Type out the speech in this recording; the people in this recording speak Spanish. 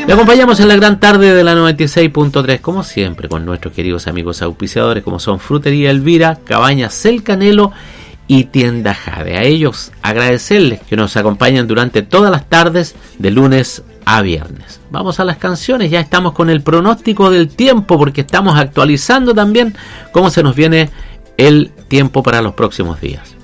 Le acompañamos en la gran tarde de la 96.3, como siempre, con nuestros queridos amigos auspiciadores, como son Frutería Elvira, Cabañas El Canelo y Tienda Jade. A ellos agradecerles que nos acompañan durante todas las tardes de lunes a viernes. Vamos a las canciones, ya estamos con el pronóstico del tiempo, porque estamos actualizando también cómo se nos viene el tiempo para los próximos días.